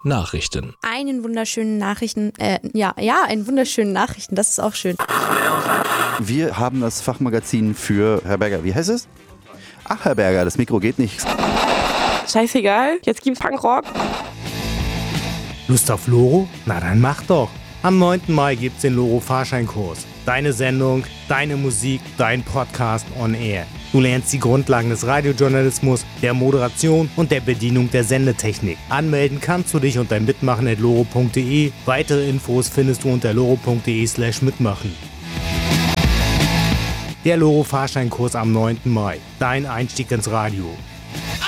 Nachrichten. Einen wunderschönen einen wunderschönen Nachrichten, das ist auch schön. Wir haben das Fachmagazin für Herr Berger. Wie heißt es? Ach, Herr Berger, das Mikro geht nicht. Scheißegal, jetzt gibt's Punkrock. Lust auf Loro? Na dann mach doch. Am 9. Mai gibt's den Loro-Fahrscheinkurs. Deine Sendung, deine Musik, dein Podcast on Air. Du lernst die Grundlagen des Radiojournalismus, der Moderation und der Bedienung der Sendetechnik. Anmelden kannst du dich unter mitmachen@loro.de. Weitere Infos findest du unter loro.de/mitmachen. Der Loro-Fahrscheinkurs am 9. Mai. Dein Einstieg ins Radio.